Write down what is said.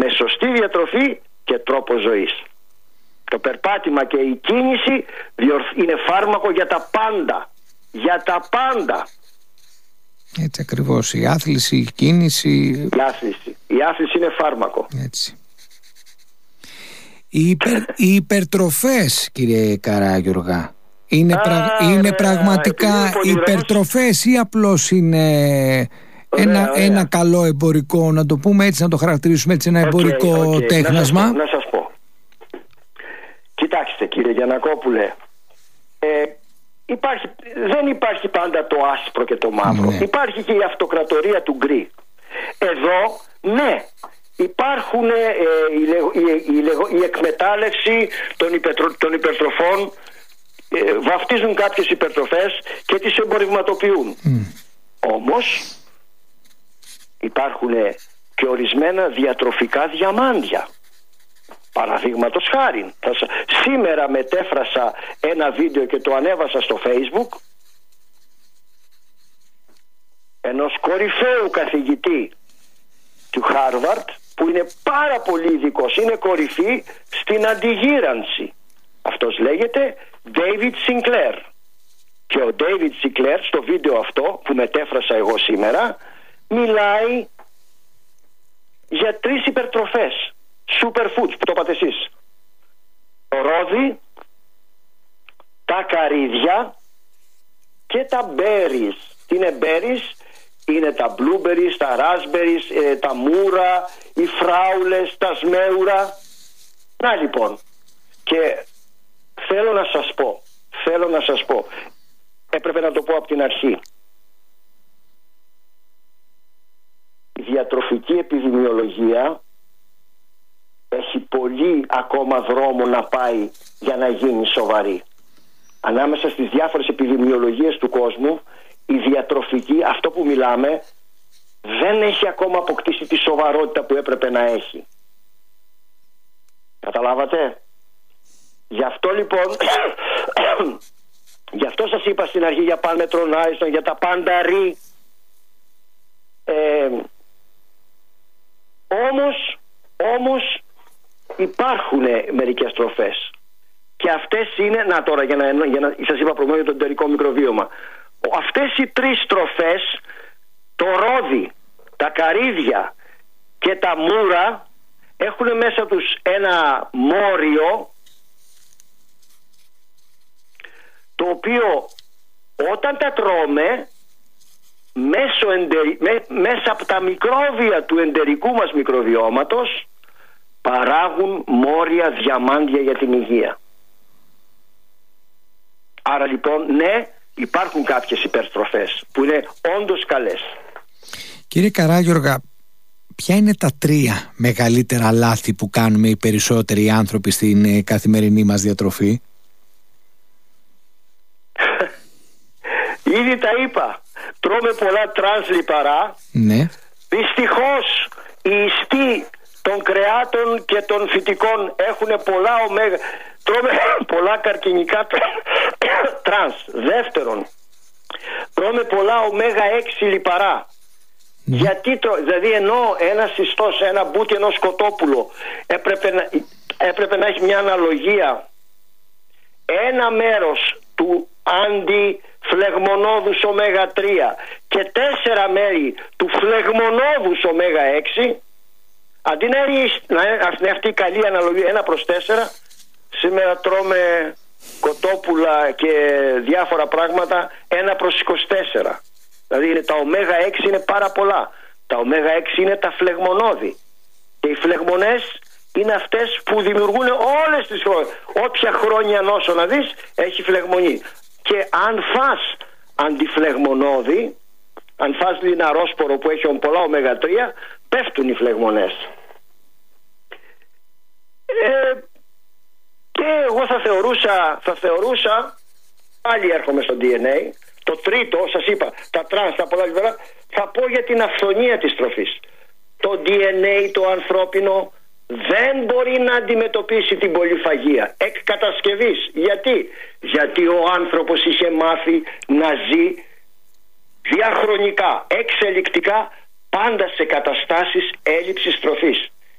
με σωστή διατροφή και τρόπο ζωής. Το περπάτημα και η κίνηση είναι φάρμακο για τα πάντα. Για τα πάντα. Έτσι ακριβώς. Η άθληση, η κίνηση. Η άθληση είναι φάρμακο. Έτσι. Οι υπερτροφές, κύριε Καράγιοργα, είναι πραγματικά υπερτροφές ή απλώς είναι ένα καλό εμπορικό, να το πούμε έτσι, να το χαρακτηρίσουμε έτσι, ένα εμπορικό τέχνασμα? Να σας πω. Κοιτάξτε, κύριε Γιαννακόπουλε, δεν υπάρχει πάντα το άσπρο και το μαύρο. Υπάρχει και η αυτοκρατορία του γκρι. Εδώ, ναι, υπάρχουν η εκμετάλλευση των υπερτροφών, βαφτίζουν κάποιες υπερτροφές και τις εμπορευματοποιούν. Όμως υπάρχουν και ορισμένα διατροφικά διαμάντια. Παραδείγματος χάριν, σήμερα μετέφρασα ένα βίντεο και το ανέβασα στο Facebook ενός κορυφαίου καθηγητή του Χάρβαρτ, που είναι πάρα πολύ ειδικός, είναι κορυφή στην αντιγύρανση. Αυτός λέγεται David Sinclair. Και ο David Sinclair στο βίντεο αυτό που μετέφρασα εγώ σήμερα μιλάει για 3 υπερτροφές, superfoods, που το είπατε εσείς. Το ρόδι, τα καρύδια και τα berries. Τι είναι berries? Είναι τα blueberries, τα raspberries, τα μούρα, οι φράουλες, τα σμέουρα. Να λοιπόν, και θέλω να σας πω, έπρεπε να το πω από την αρχή. Η διατροφική επιδημιολογία έχει πολύ ακόμα δρόμο να πάει για να γίνει σοβαρή. Ανάμεσα στις διάφορες επιδημιολογίες του κόσμου, η διατροφική, αυτό που μιλάμε, δεν έχει ακόμα αποκτήσει τη σοβαρότητα που έπρεπε να έχει. Καταλάβατε? Γι' αυτό λοιπόν γι' αυτό σας είπα στην αρχή για Palmetron-Aniston, για τα πάνταρι. Όμως υπάρχουν μερικές τροφές και αυτές είναι, να τώρα για να σας είπα προηγουμένως για το εντερικό μικροβίωμα, αυτές οι 3 τροφές, το ρόδι, τα καρύδια και τα μούρα, έχουν μέσα τους ένα μόριο το οποίο όταν τα τρώμε μέσα από τα μικρόβια του εντερικού μας μικροβιώματος παράγουν μόρια διαμάντια για την υγεία. Άρα λοιπόν, ναι, υπάρχουν κάποιες υπερτροφές που είναι όντως καλές. Κύριε Καράγιοργα, ποια είναι τα 3 μεγαλύτερα λάθη που κάνουμε οι περισσότεροι άνθρωποι στην καθημερινή μας διατροφή? Ήδη τα είπα. Τρώμε πολλά τρανς λιπαρά. Ναι. Δυστυχώς οι ιστοί των κρεάτων και των φυτικών έχουν πολλά ωμέγα. Τρώμε πολλά καρκινικά τρανς. Δεύτερον, τρώμε πολλά ωμέγα 6 λιπαρά. Γιατί δηλαδή ενώ ένας ιστός, ένα μπούτι, ενός σκοτόπουλο έπρεπε να έχει μια αναλογία, ένα μέρος του αντιφλεγμονώδους ωμέγα 3 και 4 μέρη του φλεγμονώδους ωμέγα 6, αντί να είναι αυτή η καλή αναλογία 1/4, σήμερα τρώμε κοτόπουλα και διάφορα πράγματα 1/24. Δηλαδή τα ωμέγα 6 είναι πάρα πολλά. Τα ωμέγα 6 είναι τα φλεγμονώδη. Και οι φλεγμονές είναι αυτές που δημιουργούν όλες τις χρόνιες. Όποια χρόνια νόσο να δεις έχει φλεγμονή. Και αν φας αντιφλεγμονώδη, αν φας λιναρόσπορο που έχει πολλά ωμέγα 3, πέφτουν οι φλεγμονές. Και εγώ θα θεωρούσα, πάλι έρχομαι στο DNA, το τρίτο, σας είπα, τα τρανς, τα πολλά λιπαρά, θα πω για την αυθονία της τροφής. Το DNA το ανθρώπινο δεν μπορεί να αντιμετωπίσει την πολυφαγία εκ κατασκευής. Γιατί ο άνθρωπος είχε μάθει να ζει διαχρονικά, εξελικτικά, πάντα σε καταστάσεις έλλειψης τροφής.